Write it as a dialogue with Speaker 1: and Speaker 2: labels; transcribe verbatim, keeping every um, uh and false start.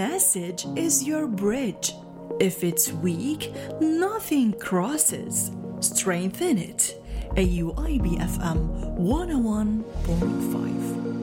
Speaker 1: message is your bridge. If it's weak, nothing crosses. Strengthen it. A U I B F M one oh one point five.